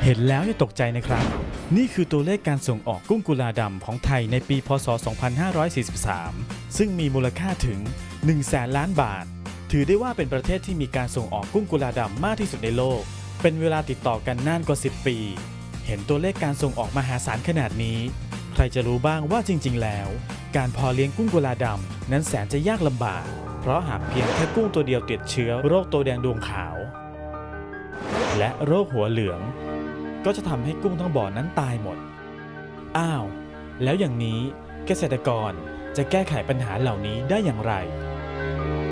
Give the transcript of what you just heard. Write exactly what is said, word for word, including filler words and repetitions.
เห็นแล้วอย่าตกใจนะครับนี่คือตัวเลขการส่งออกกุ้งกุลาดำของไทยในปีพ.ศ. สองพันห้าร้อยสี่สิบสามซึ่งมีมูลค่าถึงหนึ่งแสนล้านบาทถือได้ว่าเป็นประเทศที่มีการส่งออกกุ้งกุลาดำมากที่สุดในโลกเป็นเวลาติดต่อกันนานกว่าสิบปีเห็นตัวเลขการส่งออกมหาศาลขนาดนี้ใครจะรู้บ้างว่าจริงๆแล้วการเพาะเลี้ยงกุ้งกุลาดำนั้นแสนจะยากลำบากเพราะหากเพียงแค่กุ้งตัวเดียวติดเชื้อโรคตัวแดงดวงขาวและโรคหัวเหลืองก็จะทำให้กุ้งทั้งบ่อนั้นตายหมดอ้าวแล้วอย่างนี้เกษตรกรจะแก้ไขปัญหาเหล่านี้ได้อย่างไร